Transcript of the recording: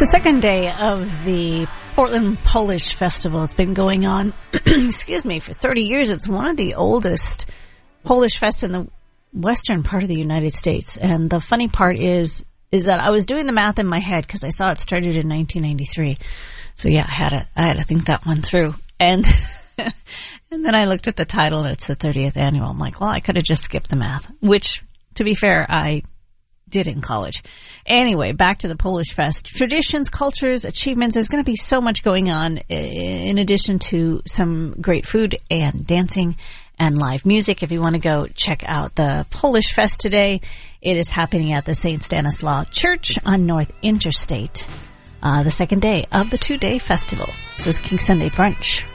the second day of the Portland Polish Festival. It's been going on, excuse me, for 30 years. It's one of the oldest Polish fests in the western part of the United States. And the funny part is that I was doing the math in my head because I saw it started in 1993. So yeah, I had to think that one through. And and then I looked at the title and it's the 30th annual. I'm like, well, I could have just skipped the math, which, to be fair, I did in college. Anyway, back to the Polish Fest. Traditions, cultures, achievements. There's going to be so much going on in addition to some great food and dancing and live music. If you want to go check out the Polish Fest today, it is happening at the St. Stanislaw Church on North Interstate, the second day of the 2-day festival. This is King Sunday Brunch.